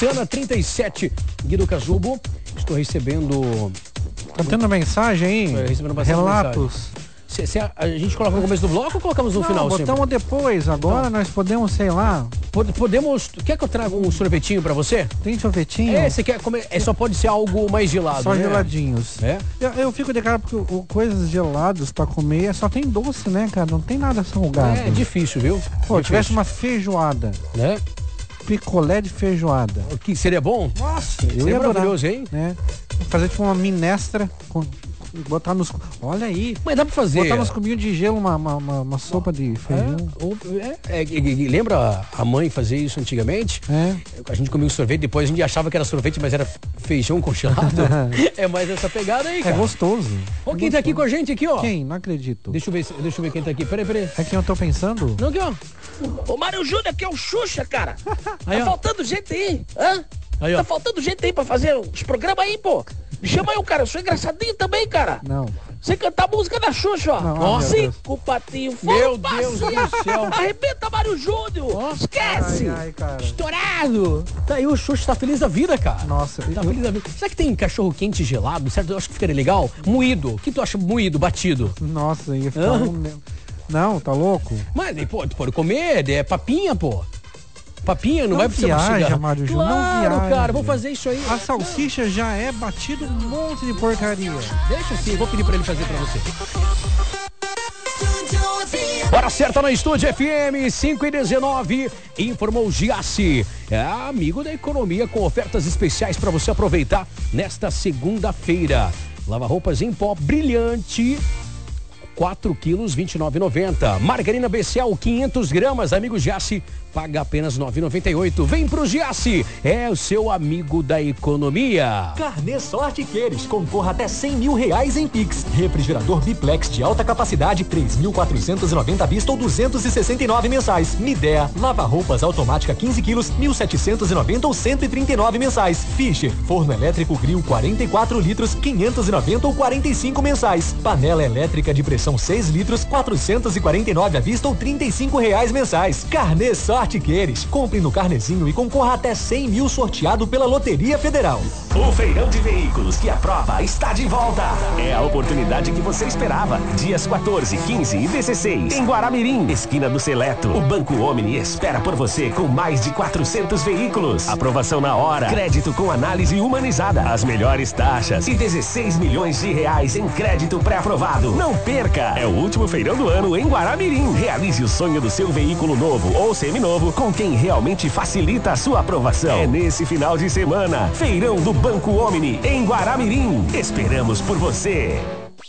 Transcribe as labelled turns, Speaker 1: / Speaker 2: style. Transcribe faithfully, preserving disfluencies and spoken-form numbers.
Speaker 1: Santana trinta e sete, Guido Casubo. Estou recebendo...
Speaker 2: Tá tendo mensagem aí?
Speaker 1: É, recebendo bastante
Speaker 2: Relatos.
Speaker 1: Se, se a, a gente coloca no começo do bloco ou colocamos no
Speaker 2: Não,
Speaker 1: final?
Speaker 2: botamos
Speaker 1: sempre?
Speaker 2: depois. Agora
Speaker 1: Então,
Speaker 2: nós podemos, sei lá...
Speaker 1: Podemos... Quer que eu traga um sorvetinho pra você?
Speaker 2: Tem sorvetinho?
Speaker 1: É, você quer comer... É, só pode ser algo mais gelado,
Speaker 2: Só
Speaker 1: né?
Speaker 2: geladinhos.
Speaker 1: É?
Speaker 2: Eu, eu fico de cara porque o, o, coisas geladas pra comer só tem doce, né, cara? Não tem nada salgado.
Speaker 1: É difícil, viu?
Speaker 2: Pô,
Speaker 1: difícil.
Speaker 2: tivesse uma feijoada.
Speaker 1: Né?
Speaker 2: Picolé de feijoada.
Speaker 1: O que seria bom?
Speaker 2: Nossa, eu
Speaker 1: Seria
Speaker 2: ia adorar,
Speaker 1: maravilhoso, hein?
Speaker 2: né? Fazer tipo uma minestra com... Botar nos... Olha aí.
Speaker 1: Mas dá pra fazer.
Speaker 2: Botar nos cubinhos de gelo uma, uma, uma, uma sopa de feijão.
Speaker 1: É, ou- é, é, é, lembra a mãe fazer isso antigamente?
Speaker 2: É.
Speaker 1: A gente comia um sorvete, depois a gente achava que era sorvete, mas era feijão congelado. É mais essa pegada aí,
Speaker 2: É
Speaker 1: cara.
Speaker 2: gostoso.
Speaker 1: Ó,
Speaker 2: É
Speaker 1: quem tá aqui com a gente aqui, ó.
Speaker 2: Quem? Não acredito.
Speaker 1: Deixa eu ver, se- deixa eu ver quem tá aqui. Peraí, peraí.
Speaker 2: É quem eu tô pensando?
Speaker 1: Não, aqui, ó.
Speaker 3: Ô, Mário Júnior, aqui é o Xuxa, cara.
Speaker 1: Aí,
Speaker 3: Tá
Speaker 1: ó.
Speaker 3: faltando gente aí, hã?
Speaker 1: Aí, ó.
Speaker 3: Tá faltando gente aí pra fazer os programas aí, pô. Me chama aí, o cara. Eu sou engraçadinho também, cara.
Speaker 2: Não.
Speaker 3: Você cantar a música da Xuxa, ó.
Speaker 2: Não,
Speaker 3: Ó,
Speaker 2: ah, meu
Speaker 3: cinco patinhos,
Speaker 1: Meu
Speaker 3: foram
Speaker 1: Deus
Speaker 3: passear.
Speaker 1: do céu.
Speaker 3: Arrebenta Mário Júnior. Esquece.
Speaker 2: Ai, ai, cara.
Speaker 1: Estourado! Tá aí, o Xuxa tá feliz da vida, cara.
Speaker 2: Nossa,
Speaker 1: Tá
Speaker 2: eu-
Speaker 1: feliz da vida. Será que tem cachorro quente gelado, certo? Eu acho que ficaria legal. Moído. O que tu acha moído, batido?
Speaker 2: Nossa, ia ficar
Speaker 1: Hã?
Speaker 2: um... Não, tá louco?
Speaker 1: Mas, pô, tu pode comer, é papinha, pô. Papinha, não,
Speaker 2: Não
Speaker 1: vai pra você
Speaker 2: viaja,
Speaker 1: mastigar.
Speaker 2: Mário Júnior, não
Speaker 1: Claro,
Speaker 2: viaja.
Speaker 1: cara, vou fazer isso aí.
Speaker 2: A salsicha já é batido um monte de porcaria.
Speaker 1: Deixa assim, vou pedir pra ele fazer pra você. Hora certa na Estúdio F M, cinco e dezenove, informou o Giassi. É amigo da economia com ofertas especiais para você aproveitar nesta segunda-feira. Lava-roupas em pó brilhante, quatro quilos, vinte e nove reais e noventa centavos. Margarina B C L, quinhentos gramas, amigo Giassi, paga apenas nove reais e noventa e oito centavos. Vem pro Giassi, é o seu amigo da economia.
Speaker 4: Carnê Sorte Queires, concorra até cem mil reais em Pix. Refrigerador Biplex de alta capacidade, três mil quatrocentos e noventa à vista ou duzentos e sessenta e nove mensais. Midea, lava-roupas automática quinze quilos, mil setecentos e noventa ou cento e trinta e nove mensais. Fischer, forno elétrico grill quarenta e quatro litros, quinhentos e noventa ou quarenta e cinco mensais. Panela elétrica de pressão seis litros, quatrocentos e quarenta e nove à vista ou trinta e cinco reais mensais. Carnê Sorte Queires, compre no Carnezinho e concorra até cem mil sorteado pela Loteria Federal.
Speaker 5: O Feirão de Veículos que aprova está de volta. É a oportunidade que você esperava. Dias quatorze, quinze e dezesseis. Em Guaramirim, esquina do Seleto. O Banco Omni espera por você com mais de quatrocentos veículos. Aprovação na hora. Crédito com análise humanizada. As melhores taxas. E dezesseis milhões de reais em crédito pré-aprovado. Não perca. É o último feirão do ano em Guaramirim. Realize o sonho do seu veículo novo ou seminovo com quem realmente facilita a sua aprovação. É nesse final de semana. Feirão do Banco Omni em Guaramirim. Esperamos por você.